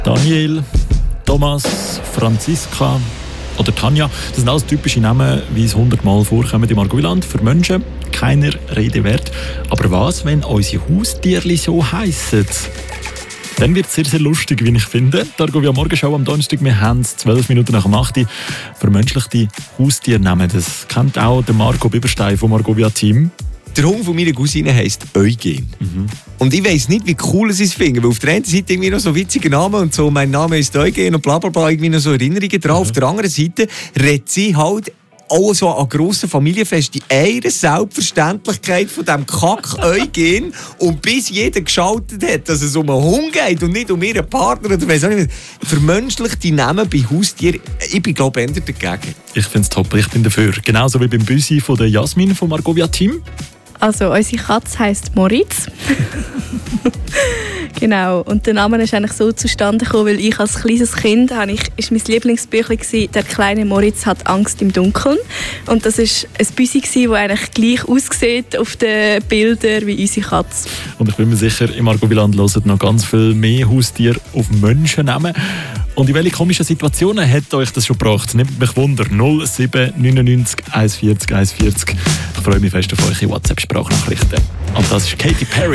Daniel, Thomas, Franziska oder Tanja, das sind alles typische Namen, wie es 100-mal vorkommen im Argoviland. Für Menschen keiner Rede wert. Aber was, wenn unsere Haustiere so heissen? Dann wird es sehr, sehr lustig, wie ich finde. Die Argovia Morgenschau am Donnerstag. Wir haben es 12 Minuten nach dem 8 Uhr. Vermenschlichte Haustiernamen. Das kennt auch der Marco Biberstein vom Argovia Team. Der Hund von meiner Cousine heisst Eugen. Und ich weiss nicht, wie cool sie es finden, weil auf der einen Seite irgendwie noch so witzige Namen und so, mein Name ist Eugen und bla bla bla, irgendwie noch so Erinnerungen drauf. Auf der anderen Seite redet sie halt auch so an grossen Familienfesten eine Selbstverständlichkeit von diesem Kack-Eugen und bis jeder geschaltet hat, dass es um einen Hund geht und nicht um ihren Partner oder weiss auch nicht. Vermenschlichte Namen bei Haustieren, ich bin glaube ich eher dagegen. Ich finde es top, ich bin dafür. Genauso wie beim Büsi von der Jasmin vom Argovia Team. Also, unsere Katze heisst Moritz. Genau, und der Name ist eigentlich so zustande gekommen, weil ich als kleines Kind ist mein Lieblingsbüchlein «Der kleine Moritz hat Angst im Dunkeln». Und das war ein Büsi, das eigentlich gleich aussieht auf den Bildern wie unsere Katze. Und ich bin mir sicher, im Argoviland hören noch ganz viel mehr Haustiere auf Menschen nehmen. Und in welche komischen Situationen hat euch das schon gebracht? Nehmt mich Wunder. 07 99 140 140. Ich freue mich fest auf eure WhatsApp-Sprachnachrichten. Und das ist Katy Perry.